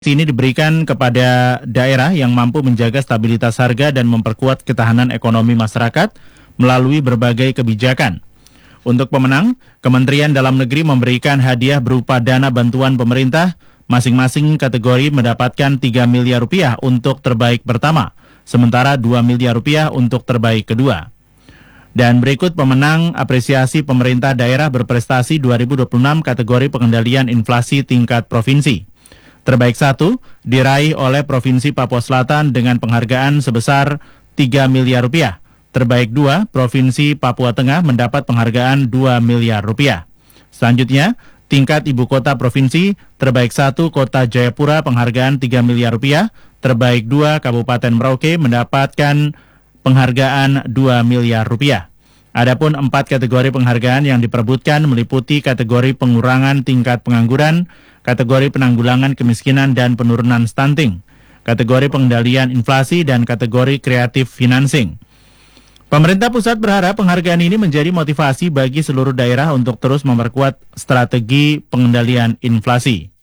Ini diberikan kepada daerah yang mampu menjaga stabilitas harga dan memperkuat ketahanan ekonomi masyarakat melalui berbagai kebijakan. Untuk pemenang, Kementerian Dalam Negeri memberikan hadiah berupa dana bantuan pemerintah. Masing-masing kategori mendapatkan 3 miliar rupiah untuk terbaik pertama, sementara 2 miliar rupiah untuk terbaik kedua. Dan berikut pemenang apresiasi pemerintah daerah berprestasi 2026 kategori pengendalian inflasi tingkat provinsi. Terbaik 1 diraih oleh Provinsi Papua Selatan dengan penghargaan sebesar 3 miliar rupiah. Terbaik 2, Provinsi Papua Tengah mendapat penghargaan 2 miliar rupiah. Selanjutnya, tingkat ibu kota provinsi, terbaik 1 Kota Jayapura penghargaan 3 miliar rupiah. Terbaik 2 Kabupaten Merauke mendapatkan penghargaan 2 miliar rupiah. Adapun 4 kategori penghargaan yang diperebutkan meliputi kategori pengurangan tingkat pengangguran, kategori penanggulangan kemiskinan dan penurunan stunting, kategori pengendalian inflasi, dan kategori kreatif financing. Pemerintah pusat berharap penghargaan ini menjadi motivasi bagi seluruh daerah untuk terus memperkuat strategi pengendalian inflasi.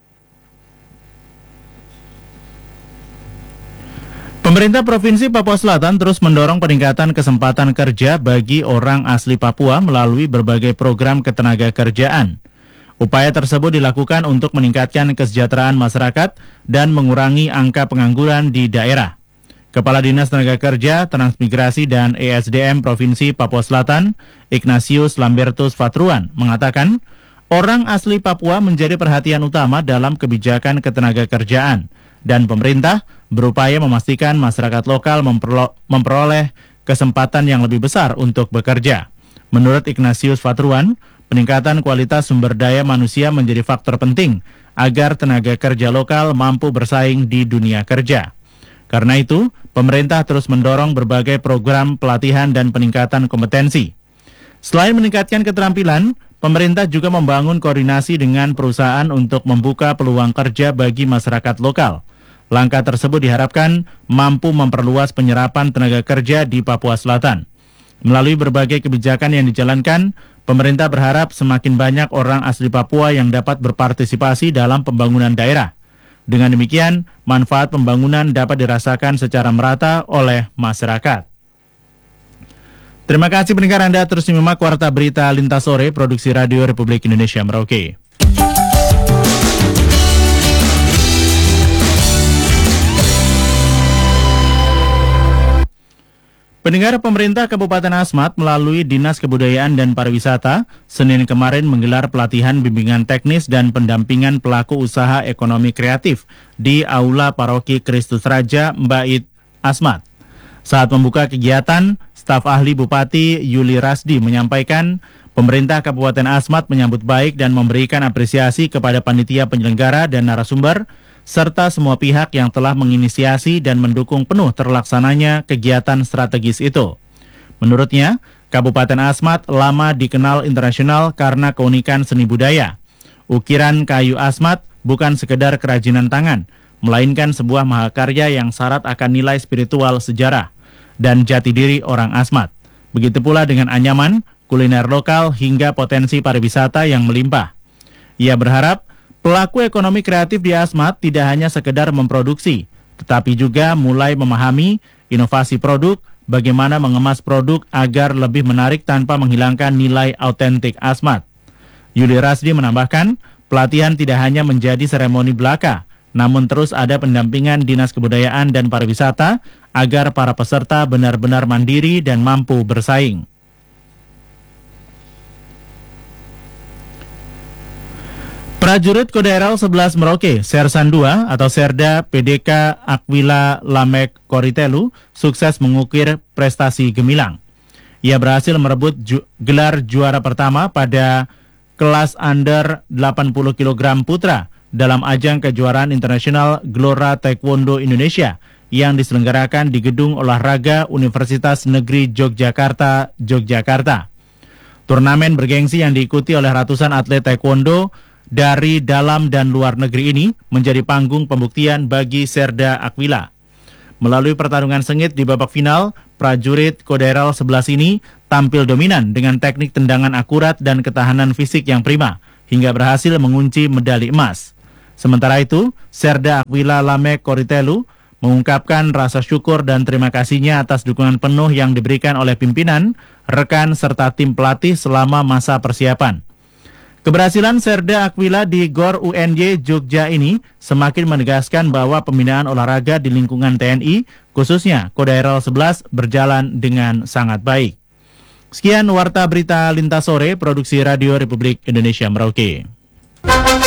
Pemerintah Provinsi Papua Selatan terus mendorong peningkatan kesempatan kerja bagi orang asli Papua melalui berbagai program ketenaga kerjaan. Upaya tersebut dilakukan untuk meningkatkan kesejahteraan masyarakat dan mengurangi angka pengangguran di daerah. Kepala Dinas Tenaga Kerja, Transmigrasi, dan ESDM Provinsi Papua Selatan, Ignatius Lambertus Fatruan, mengatakan orang asli Papua menjadi perhatian utama dalam kebijakan ketenaga kerjaan, dan pemerintah berupaya memastikan masyarakat lokal memperoleh kesempatan yang lebih besar untuk bekerja. Menurut Ignatius Fatruan, peningkatan kualitas sumber daya manusia menjadi faktor penting agar tenaga kerja lokal mampu bersaing di dunia kerja. Karena itu, pemerintah terus mendorong berbagai program pelatihan dan peningkatan kompetensi. Selain meningkatkan keterampilan, pemerintah juga membangun koordinasi dengan perusahaan untuk membuka peluang kerja bagi masyarakat lokal. Langkah tersebut diharapkan mampu memperluas penyerapan tenaga kerja di Papua Selatan. Melalui berbagai kebijakan yang dijalankan, pemerintah berharap semakin banyak orang asli Papua yang dapat berpartisipasi dalam pembangunan daerah. Dengan demikian, manfaat pembangunan dapat dirasakan secara merata oleh masyarakat. Terima kasih pendengar Anda terus menyimak Warta Berita Lintas Sore, Produksi Radio Republik Indonesia Merauke. Pendengar, pemerintah Kabupaten Asmat melalui Dinas Kebudayaan dan Pariwisata Senin kemarin menggelar pelatihan bimbingan teknis dan pendampingan pelaku usaha ekonomi kreatif di Aula Paroki Kristus Raja Mbait Asmat. Saat membuka kegiatan, staf ahli Bupati Yuli Rasdi menyampaikan pemerintah Kabupaten Asmat menyambut baik dan memberikan apresiasi kepada panitia penyelenggara dan narasumber serta semua pihak yang telah menginisiasi dan mendukung penuh terlaksananya kegiatan strategis itu. Menurutnya, Kabupaten Asmat lama dikenal internasional karena keunikan seni budaya. Ukiran kayu Asmat bukan sekedar kerajinan tangan, melainkan sebuah mahakarya yang syarat akan nilai spiritual sejarah dan jati diri orang Asmat. Begitu pula dengan anyaman, kuliner lokal hingga potensi pariwisata yang melimpah. Ia berharap pelaku ekonomi kreatif di Asmat tidak hanya sekedar memproduksi, tetapi juga mulai memahami inovasi produk, bagaimana mengemas produk agar lebih menarik tanpa menghilangkan nilai autentik Asmat. Yuli Rasdi menambahkan, pelatihan tidak hanya menjadi seremoni belaka, namun terus ada pendampingan Dinas Kebudayaan dan Pariwisata agar para peserta benar-benar mandiri dan mampu bersaing. Prajurit Kodaeral 11 Merauke, Sersan 2 atau Serda PDK Aquila Lamek Koritelu, sukses mengukir prestasi gemilang. Ia berhasil merebut gelar juara pertama pada kelas under 80 kg putra dalam ajang kejuaraan internasional Gelora Taekwondo Indonesia yang diselenggarakan di Gedung Olahraga Universitas Negeri Yogyakarta, Yogyakarta. Turnamen bergengsi yang diikuti oleh ratusan atlet taekwondo dari dalam dan luar negeri ini menjadi panggung pembuktian bagi Serda Aquila. Melalui pertarungan sengit di babak final, prajurit Kodaeral 11 ini tampil dominan dengan teknik tendangan akurat dan ketahanan fisik yang prima, hingga berhasil mengunci medali emas. Sementara itu, Serda Aquila Lamek Koritelu mengungkapkan rasa syukur dan terima kasihnya atas dukungan penuh yang diberikan oleh pimpinan, rekan, serta tim pelatih selama masa persiapan. Keberhasilan Serda Aquila di GOR UNY Jogja ini semakin menegaskan bahwa pembinaan olahraga di lingkungan TNI, khususnya Kodaeral 11, berjalan dengan sangat baik. Sekian Warta Berita Lintas Sore, Produksi Radio Republik Indonesia Merauke.